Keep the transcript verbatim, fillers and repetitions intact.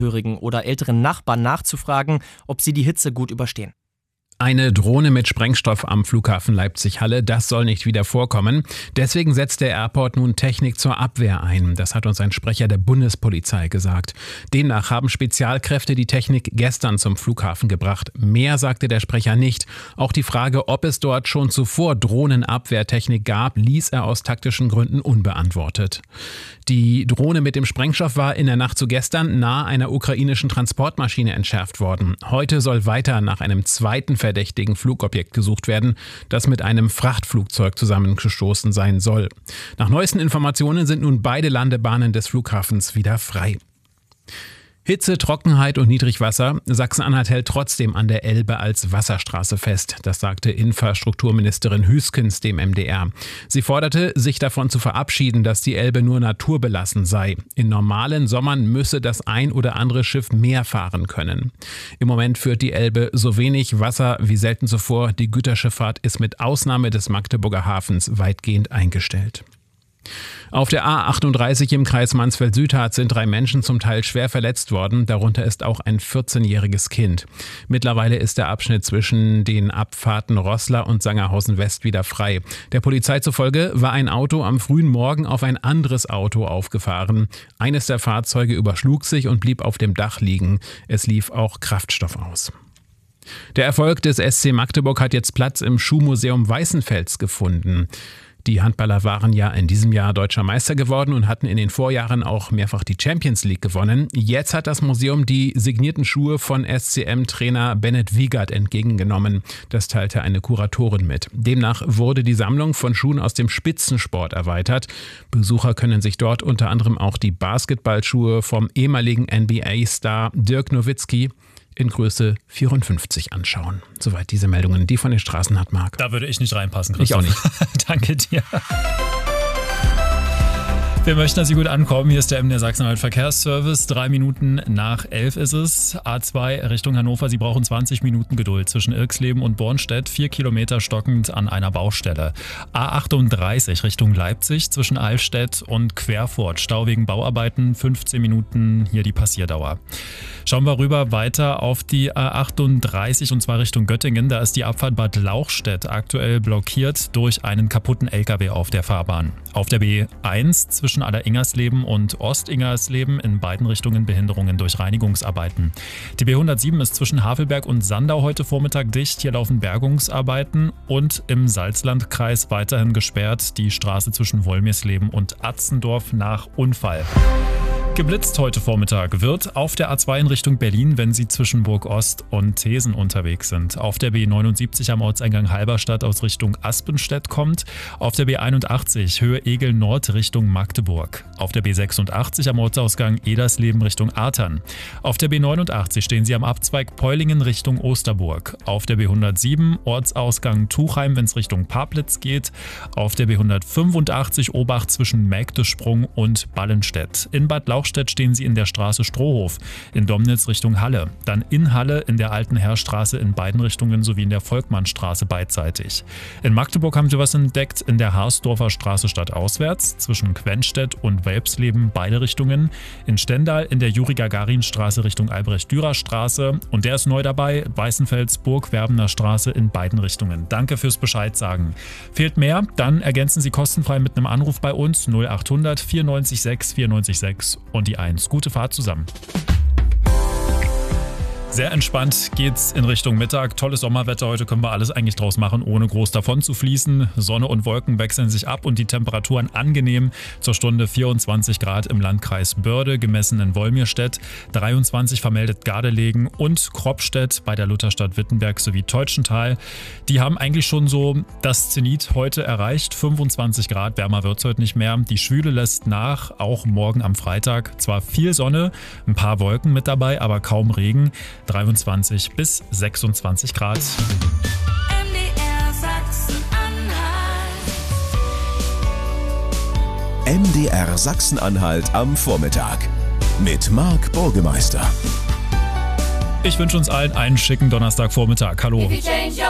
Angehörigen oder älteren Nachbarn nachzufragen, ob sie die Hitze gut überstehen. Eine Drohne mit Sprengstoff am Flughafen Leipzig-Halle, das soll nicht wieder vorkommen. Deswegen setzt der Airport nun Technik zur Abwehr ein. Das hat uns ein Sprecher der Bundespolizei gesagt. Demnach haben Spezialkräfte die Technik gestern zum Flughafen gebracht. Mehr sagte der Sprecher nicht. Auch die Frage, ob es dort schon zuvor Drohnenabwehrtechnik gab, ließ er aus taktischen Gründen unbeantwortet. Die Drohne mit dem Sprengstoff war in der Nacht zu gestern nahe einer ukrainischen Transportmaschine entschärft worden. Heute soll weiter nach einem zweiten verdächtigen Flugobjekt gesucht werden, das mit einem Frachtflugzeug zusammengestoßen sein soll. Nach neuesten Informationen sind nun beide Landebahnen des Flughafens wieder frei. Hitze, Trockenheit und Niedrigwasser. Sachsen-Anhalt hält trotzdem an der Elbe als Wasserstraße fest. Das sagte Infrastrukturministerin Hüskens dem M D R. Sie forderte, sich davon zu verabschieden, dass die Elbe nur naturbelassen sei. In normalen Sommern müsse das ein oder andere Schiff mehr fahren können. Im Moment führt die Elbe so wenig Wasser wie selten zuvor. Die Güterschifffahrt ist mit Ausnahme des Magdeburger Hafens weitgehend eingestellt. Auf der A achtunddreißig im Kreis Mansfeld-Südharz sind drei Menschen zum Teil schwer verletzt worden, darunter ist auch ein vierzehnjähriges Kind. Mittlerweile ist der Abschnitt zwischen den Abfahrten Roßla und Sangerhausen West wieder frei. Der Polizei zufolge war ein Auto am frühen Morgen auf ein anderes Auto aufgefahren. Eines der Fahrzeuge überschlug sich und blieb auf dem Dach liegen. Es lief auch Kraftstoff aus. Der Erfolg des S C Magdeburg hat jetzt Platz im Schuhmuseum Weißenfels gefunden. Die Handballer waren ja in diesem Jahr Deutscher Meister geworden und hatten in den Vorjahren auch mehrfach die Champions League gewonnen. Jetzt hat das Museum die signierten Schuhe von S C M-Trainer Bennett Wiegert entgegengenommen. Das teilte eine Kuratorin mit. Demnach wurde die Sammlung von Schuhen aus dem Spitzensport erweitert. Besucher können sich dort unter anderem auch die Basketballschuhe vom ehemaligen N B A-Star Dirk Nowitzki in Größe vierundfünfzig anschauen. Soweit diese Meldungen, die von den Straßen hat, Marc. Da würde ich nicht reinpassen, Christoph. Ich auch nicht. Danke dir. Wir möchten, dass Sie gut ankommen. Hier ist der M D R Sachsen-Anhalt Verkehrsservice. Drei Minuten nach elf ist es. A zwei Richtung Hannover. Sie brauchen zwanzig Minuten Geduld zwischen Irxleben und Bornstedt. Vier Kilometer stockend an einer Baustelle. A achtunddreißig Richtung Leipzig zwischen Allstedt und Querfurt. Stau wegen Bauarbeiten. fünfzehn Minuten hier die Passierdauer. Schauen wir rüber weiter auf die A achtunddreißig und zwar Richtung Göttingen. Da ist die Abfahrt Bad Lauchstädt aktuell blockiert durch einen kaputten L K W auf der Fahrbahn. Auf der B eins zwischen Aller-Ingersleben und Ost-Ingersleben in beiden Richtungen Behinderungen durch Reinigungsarbeiten. Die B hundertsieben ist zwischen Havelberg und Sandau heute Vormittag dicht. Hier laufen Bergungsarbeiten und im Salzlandkreis weiterhin gesperrt die Straße zwischen Wolmirsleben und Atzendorf nach Unfall. Geblitzt heute Vormittag wird auf der A zwei in Richtung Berlin, wenn Sie zwischen Burg Ost und Thesen unterwegs sind. Auf der B neunundsiebzig am Ortseingang Halberstadt aus Richtung Aspenstedt kommt. Auf der B einundachtzig Höhe Egel Nord Richtung Magdeburg. Auf der B sechsundachtzig am Ortsausgang Edersleben Richtung Artern. Auf der B neunundachtzig stehen Sie am Abzweig Peulingen Richtung Osterburg. Auf der B hundertsieben Ortsausgang Tuchheim, wenn es Richtung Pablitz geht. Auf der B hundertfünfundachtzig Obach zwischen Mägdesprung und Ballenstedt. In Bad Lauchstädt stehen Sie in der Straße Strohhof, in Domnitz Richtung Halle, dann in Halle in der Alten Heerstraße in beiden Richtungen sowie in der Volkmannstraße beidseitig. In Magdeburg haben Sie was entdeckt, in der Harsdorfer Straße stadtauswärts, zwischen Quenstedt und Welpsleben beide Richtungen, in Stendal in der Juri-Gagarin-Straße Richtung Albrecht-Dürer-Straße und der ist neu dabei, Weißenfels-Burg-Werbener Straße in beiden Richtungen. Danke fürs Bescheid sagen. Fehlt mehr? Dann ergänzen Sie kostenfrei mit einem Anruf bei uns null achthundert vierundneunzig sechs vierundneunzig sechs und die eins. Gute Fahrt zusammen. Sehr entspannt geht's in Richtung Mittag. Tolles Sommerwetter. Heute können wir alles eigentlich draus machen, ohne groß davon zu fließen. Sonne und Wolken wechseln sich ab und die Temperaturen angenehm. Zur Stunde vierundzwanzig Grad im Landkreis Börde, gemessen in Wolmirstedt. dreiundzwanzig vermeldet Gardelegen und Kropstedt bei der Lutherstadt Wittenberg sowie Teutschenthal. Die haben eigentlich schon so das Zenit heute erreicht. fünfundzwanzig Grad, wärmer wird's heute nicht mehr. Die Schwüle lässt nach, auch morgen am Freitag. Zwar viel Sonne, ein paar Wolken mit dabei, aber kaum Regen. dreiundzwanzig bis sechsundzwanzig Grad. M D R Sachsen-Anhalt. M D R Sachsen-Anhalt am Vormittag mit Marc Burgemeister. Ich wünsche uns allen einen schicken Donnerstagvormittag. Hallo.